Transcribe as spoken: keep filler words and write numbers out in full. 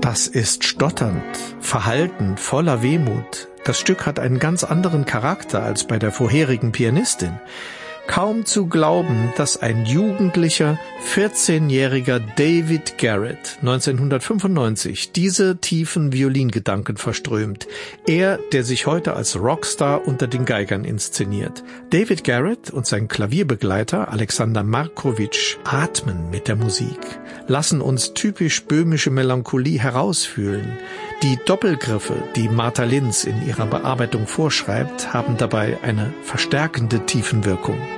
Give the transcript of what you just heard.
Das ist stotternd, verhalten, voller Wehmut. Das Stück hat einen ganz anderen Charakter als bei der vorherigen Pianistin. Kaum zu glauben, dass ein jugendlicher, vierzehnjähriger David Garrett neunzehnhundertfünfundneunzig diese tiefen Violingedanken verströmt. Er, der sich heute als Rockstar unter den Geigern inszeniert. David Garrett und sein Klavierbegleiter Alexander Markowitsch atmen mit der Musik, lassen uns typisch böhmische Melancholie herausfühlen. Die Doppelgriffe, die Martha Linz in ihrer Bearbeitung vorschreibt, haben dabei eine verstärkende Tiefenwirkung.